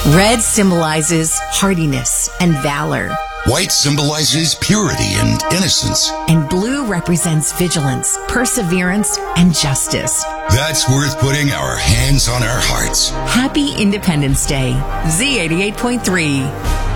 Red symbolizes hardiness and valor. White symbolizes purity and innocence. And blue represents vigilance, perseverance, and justice. That's worth putting our hands on our hearts. Happy Independence Day. Z88.3.